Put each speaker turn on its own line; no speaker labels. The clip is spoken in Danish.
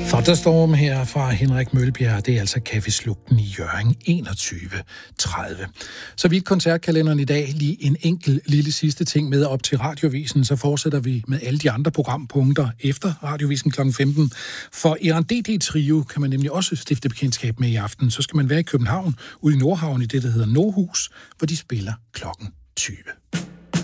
Thunderstorm her fra Henrik Mølbjerg, det er altså Kaffeslugten i Hjørring 21.30. Så vidt koncertkalenderen i dag, lige en enkelt lille sidste ting med op til Radiovisen, så fortsætter vi med alle de andre programpunkter efter Radiovisen kl. 15. For Eranditi Trio kan man nemlig også stifte bekendtskab med i aften. Så skal man være i København, ude i Nordhavn i det, der hedder Nordhus, hvor de spiller klokken 20.